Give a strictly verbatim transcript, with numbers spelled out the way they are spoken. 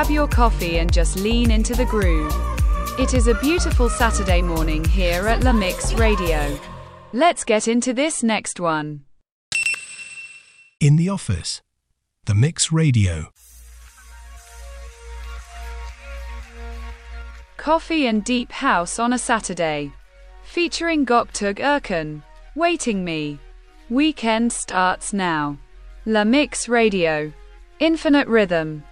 Grab your coffee and just lean into the groove. It is a beautiful Saturday morning here at La Mix Radio. Let's get into this next one. In the office. The Mix Radio. Coffee and deep house on a Saturday. Featuring Göktürk Erkan. Waiting Me. Weekend starts now. La Mix Radio. Infinite rhythm.